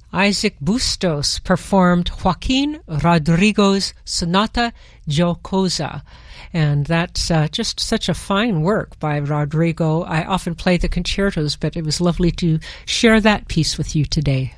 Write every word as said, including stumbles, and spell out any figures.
Isaac Bustos performed Joaquin Rodrigo's Sonata Jocosa, and that's uh, just such a fine work by Rodrigo. I often play the concertos, but it was lovely to share that piece with you today.